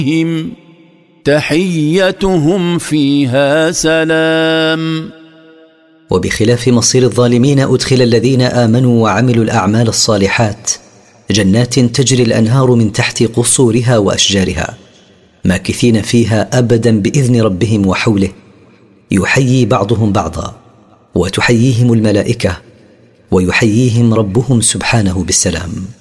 تحيتهم فيها سلام. وبخلاف مصير الظالمين أدخل الذين آمنوا وعملوا الأعمال الصالحات جنات تجري الأنهار من تحت قصورها وأشجارها ماكثين فيها أبدا بإذن ربهم وحوله، يحيي بعضهم بعضا وتحييهم الملائكة ويحييهم ربهم سبحانه بالسلام.